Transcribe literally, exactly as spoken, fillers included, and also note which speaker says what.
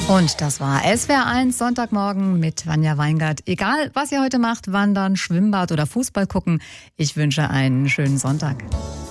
Speaker 1: Und das war S W R eins Sonntagmorgen mit Vanja Weingart. Egal, was ihr heute macht, wandern, Schwimmbad oder Fußball gucken, ich wünsche einen schönen Sonntag.